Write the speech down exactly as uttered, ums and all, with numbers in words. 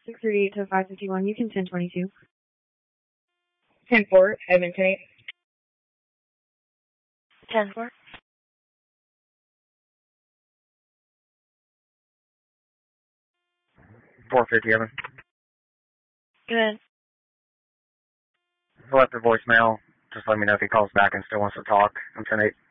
six thirty-eight to five fifty-one. You can ten twenty-two. ten four, Edmonton eight. ten four. four fifty, Evan. Go ahead. Left a voicemail. Just let me know if he calls back and still wants to talk. I'm ten eight.